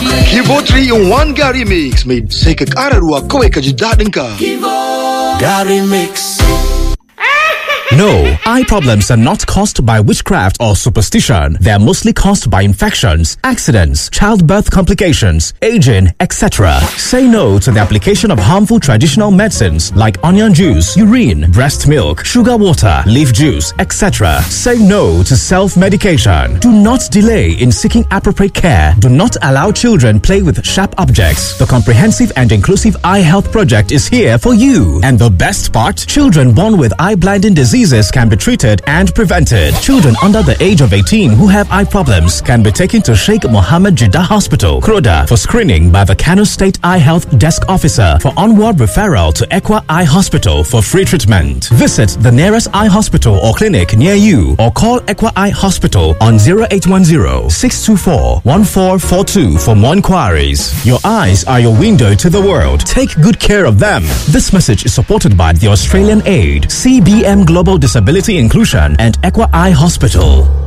Kivo 3-in-1 Gary Mix mai sai ka ƙara ruwa kawai ka ji daɗin ka. Gary Mix. No, eye problems are not caused by witchcraft or superstition. They are mostly caused by infections, accidents, childbirth complications, aging, etc. Say no to the application of harmful traditional medicines like onion juice, urine, breast milk, sugar water, leaf juice, etc. Say no to self-medication. Do not delay in seeking appropriate care. Do not allow children play with sharp objects. The comprehensive and inclusive eye health project is here for you. And the best part, children born with eye blinding diseases can be treated and prevented. Children under the age of 18 who have eye problems can be taken to Sheikh Mohammed Jeddah Hospital, Kroda, for screening by the Kano State Eye Health Desk Officer. For onward referral to Equa Eye Hospital for free treatment. Visit the nearest eye hospital or clinic near you or call Equa Eye Hospital on 0810-624-1442 for more inquiries. Your eyes are your window to the world. Take good care of them. This message is supported by the Australian Aid, CBM Global Disability Inclusion and Equa Eye Hospital.